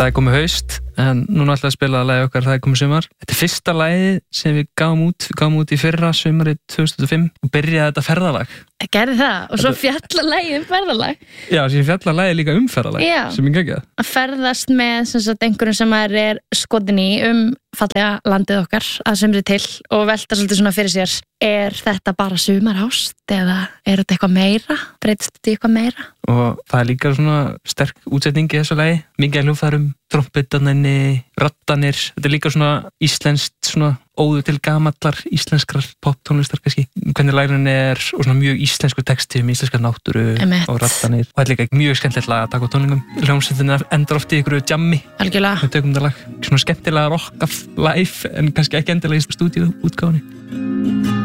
Það komið haust, en núna ætla að spila lagið okkar Það komið sumar. Þetta fyrsta lagið sem við gáum út í fyrra sumarið 2005 og byrjaði þetta ferðalag. Gerði það og svo fjalla lagið ferðalag. Já, sem fjalla lagið líka ferðalag. Já. Sem ég geggjað. Að ferðast með sem sagt einhverjum sem er skotin í fallega landið okkar að sumri til og velta svolítið svona fyrir sér. Er þetta bara sumarást eða er þetta eitthvað meira? Breytist þetta í eitthvað meira? Og það líka svona sterk útsetning í þessu lagi. Mikið hljóðfærum, trompetarnir, raddanir. Þetta líka svona íslenskt, svona óður til gamallar íslenskrar poptónlistar kannski. Hvernig lagurinn og svona mjög íslensku texti íslenskar náttúru og raddanir. Og þetta er líka mjög skemmtilegt lag að taka á tónlingum. Hljómsveitin endar oft í einhverju jammi. Algjörlega. Við tökum þetta lag. Svona skemmtilega rockað live en kannski ekki endilega í stúdíu útgáfunni.